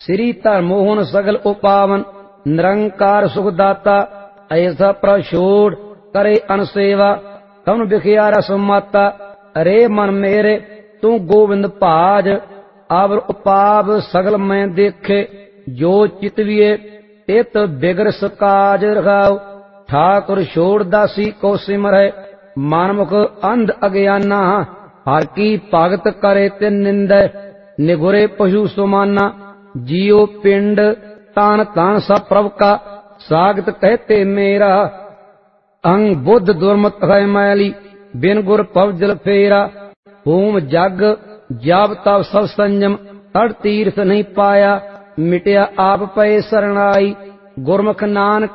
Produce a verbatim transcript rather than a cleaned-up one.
श्री धर्मोहन सगल उपावन निरंकार सुखदाता ऐसा प्रछोड़ करे अनसेवा कवन बिखिया रस माता अरे मन मेरे तू गोविंद भाज आवर उपाव सगल मैं देखे जो चितविए तित बिगरस काज रखाओ ठाकुर छोड़ दासी को सिमरै मानमुख अंध अज्ञाना हर की भगत करे तिन निंदै निगुरे पशु सुमाना जियो पिंड तान तान सब प्रभ का सागत कहते मेरा अंग बुद्ध दुर्मत है मैली बिन गुर पव जल फेरा होम जग जाप तब सब संयम तड़ तीर्थ नहीं पाया मिटिया आप पे शरणाई गुरमुख नानक